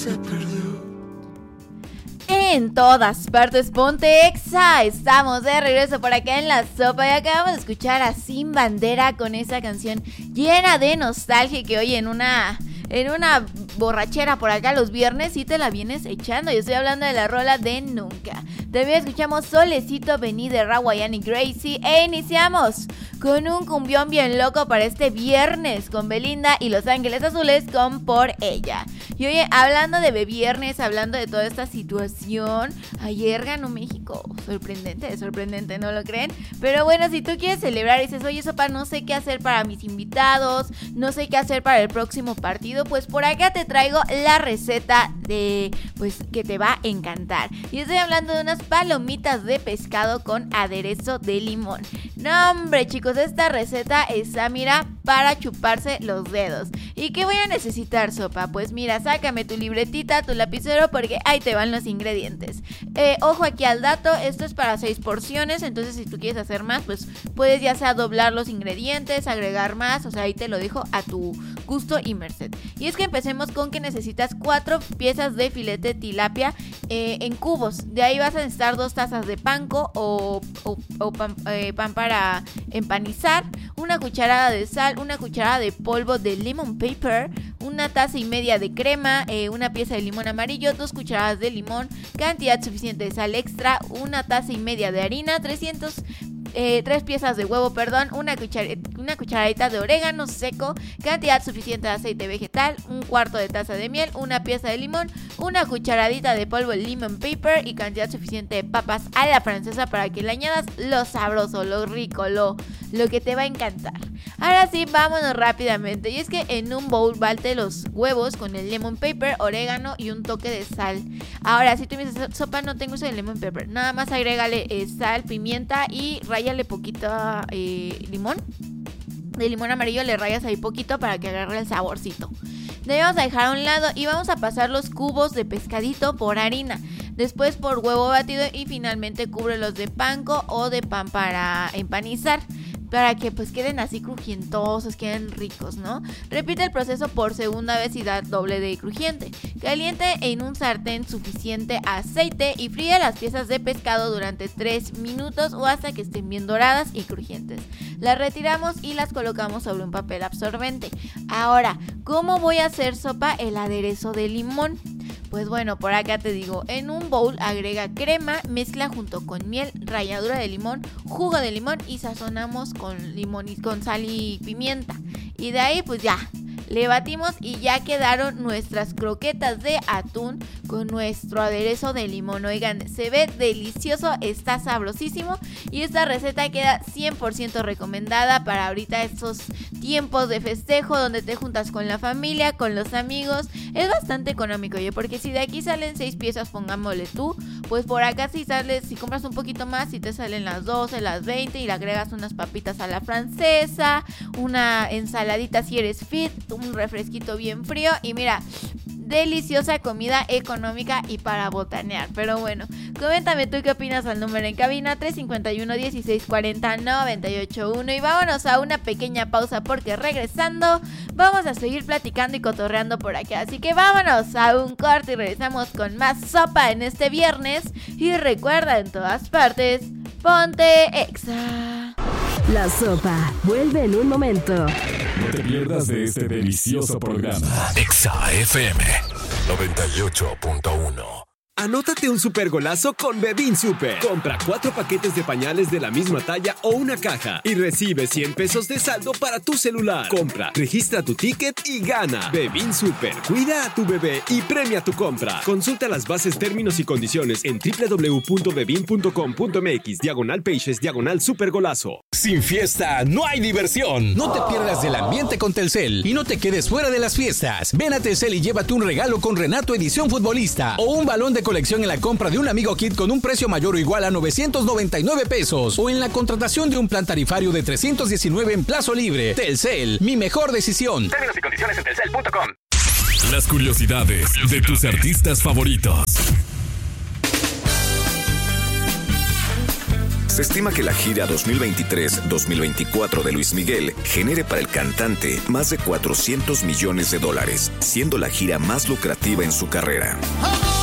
se perdió. En todas partes, ponte Exa. Estamos de regreso por acá en La Sopa y acabamos de escuchar a Sin Bandera con esa canción llena de nostalgia que hoy en una borrachera por acá los viernes sí te la vienes echando. Yo estoy hablando de la rola de Nunca. También escuchamos Solecito, Vení de Rawayan y Gracie e iniciamos con un cumbión bien loco para este viernes con Belinda y Los Ángeles Azules con Por Ella. Y oye, hablando de viernes, hablando de toda esta situación, ayer ganó México. Sorprendente, ¿no lo creen? Pero bueno, si tú quieres celebrar y dices, oye, Sopa, no sé qué hacer para mis invitados, no sé qué hacer para el próximo partido, pues por acá te traigo la receta de, pues, que te va a encantar. Y estoy hablando de unas palomitas de pescado con aderezo de limón. No, hombre, chicos, esta receta está, mira, para chuparse los dedos. ¿Y qué voy a necesitar, Sopa? Pues mira, sácame tu libretita, tu lapicero, porque ahí te van los ingredientes. Ojo aquí al dato, esto es para 6 porciones, entonces si tú quieres hacer más, pues puedes ya sea doblar los ingredientes, agregar más, o sea, ahí te lo dejo a tu gusto y merced. Y es que empecemos con que necesitas 4 piezas de filete de tilapia en cubos. De ahí vas a necesitar 2 tazas de panko o pan para empanizar, una cucharada de sal, una cucharada de polvo de lemon pepper, una taza y media de crema, una pieza de limón amarillo, 2 cucharadas de limón, cantidad suficiente de sal extra, una taza y media de harina, 3 piezas de huevo, una cucharadita de orégano seco, cantidad suficiente de aceite vegetal, un cuarto de taza de miel, una pieza de limón, una cucharadita de polvo de lemon pepper y cantidad suficiente de papas a la francesa para que le añadas lo sabroso, lo rico, lo que te va a encantar. Ahora sí, vámonos rápidamente. Y es que en un bowl balte los huevos con el lemon pepper, orégano y un toque de sal. Ahora, si tú me dices, Sopa, no tengo uso de lemon pepper, nada más agrégale sal, pimienta y ráyale poquito limón. De limón amarillo le rayas ahí poquito para que agarre el saborcito. Debemos dejar a un lado y vamos a pasar los cubos de pescadito por harina. Después por huevo batido y finalmente cúbrelos de panko o de pan para empanizar, para que pues queden así crujientosos, queden ricos, ¿no? Repite el proceso por segunda vez y da doble de crujiente. Caliente en un sartén suficiente aceite y fríe las piezas de pescado durante 3 minutos o hasta que estén bien doradas y crujientes. Las retiramos y las colocamos sobre un papel absorbente. Ahora, ¿cómo voy a hacer, Sopa, el aderezo de limón? Pues bueno, por acá te digo, en un bowl agrega crema, mezcla junto con miel, ralladura de limón, jugo de limón y sazonamos con limón y con sal y pimienta. Y de ahí pues ya, le batimos y ya quedaron nuestras croquetas de atún con nuestro aderezo de limón. Oigan, se ve delicioso, está sabrosísimo y esta receta queda 100% recomendada para ahorita estos tiempos de festejo donde te juntas con la familia, con los amigos. Es bastante económico, oye, porque si de aquí salen 6 piezas, pongámosle tú, pues por acá si compras un poquito más, si te salen las 12, las 20 y le agregas unas papitas a la francesa, una ensaladita si eres fit, un refresquito bien frío y mira, deliciosa comida económica y para botanear. Pero bueno, coméntame tú qué opinas al número en cabina 351-1640-981 y vámonos a una pequeña pausa porque regresando vamos a seguir platicando y cotorreando por acá. Así que vámonos a un corte y regresamos con más Sopa en este viernes. Y recuerda, en todas partes, ponte Exa. La Sopa vuelve en un momento. No te pierdas de este delicioso programa. Exa FM 98.1. Anótate un super golazo con Bebin Super. Compra 4 paquetes de pañales de la misma talla o una caja y recibe 100 pesos de saldo para tu celular. Compra, registra tu ticket y gana. Bebin Super. Cuida a tu bebé y premia tu compra. Consulta las bases, términos y condiciones en www.bebin.com.mx/pages/supergolazo. Sin fiesta no hay diversión. No te pierdas del ambiente con Telcel y no te quedes fuera de las fiestas. Ven a Telcel y llévate un regalo con Renato Edición Futbolista o un balón de colección en la compra de un Amigo Kit con un precio mayor o igual a 999 pesos o en la contratación de un plan tarifario de 319 en plazo libre. Telcel, mi mejor decisión. Términos y condiciones en telcel.com. Las curiosidades de tus artistas favoritos. Se estima que la gira 2023-2024 de Luis Miguel genere para el cantante más de $400 millones, siendo la gira más lucrativa en su carrera.